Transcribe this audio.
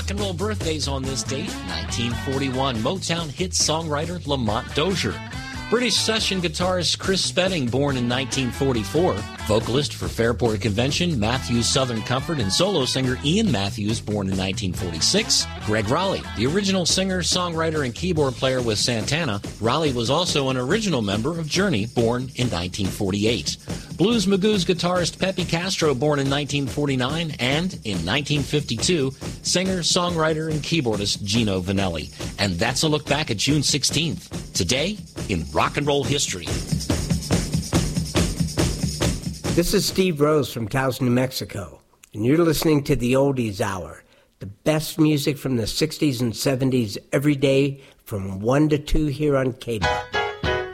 rock and roll birthdays on this date. 1941, Motown hit songwriter Lamont Dozier. British session guitarist Chris Spedding, born in 1944. Vocalist for Fairport Convention, Matthews Southern Comfort, and solo singer Ian Matthews, born in 1946. Greg Raleigh, the original singer, songwriter, and keyboard player with Santana. Raleigh was also an original member of Journey, born in 1948. Blues Magoo's guitarist Pepe Castro, born in 1949, and in 1952, singer, songwriter, and keyboardist Gino Vanelli. And that's a look back at June 16th. Today, in rock and roll history. This is Steve Rose from Taos, New Mexico, and you're listening to the Oldies Hour, the best music from the 60s and 70s every day from 1 to 2 here on KBOX.